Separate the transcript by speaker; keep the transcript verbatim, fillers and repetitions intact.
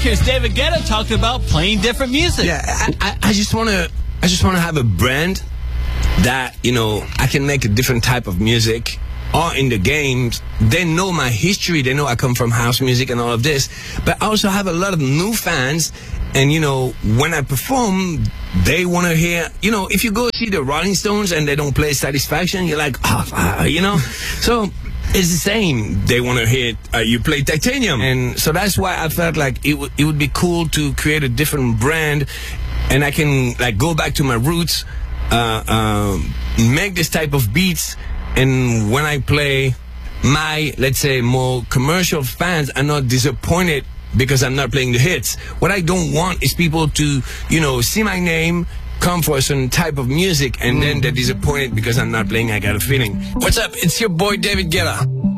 Speaker 1: Here's David Guetta talking about playing different music.
Speaker 2: Yeah, I, I, I just want to I just want to have a brand that, you know, I can make a different type of music. Or in the games, they know my history. They know I come from house music and all of this. But I also have a lot of new fans. And, you know, when I perform, they want to hear, you know, if you go see the Rolling Stones and they don't play Satisfaction, you're like, oh, you know. So it's the same. They want to hear uh, you play Titanium. And so that's why I felt like it, it would be cool to create a different brand. And I can, like, go back to my roots, uh, uh, make this type of beats. And when I play, my, let's say, more commercial fans are not disappointed because I'm not playing the hits. What I don't want is people to, you know, see my name, come for a certain type of music, and then they're disappointed because I'm not playing I Got a Feeling. What's up? It's your boy David Guetta.